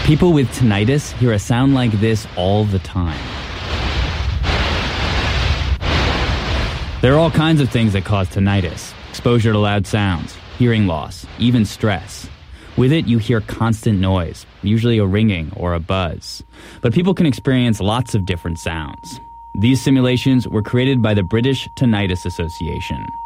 People with tinnitus hear a sound like this all the time. There are all kinds of things that cause tinnitus: exposure to loud sounds, hearing loss, even stress. With it, you hear constant noise, usually a ringing or a buzz. But people can experience lots of different sounds. These simulations were created by the British Tinnitus Association.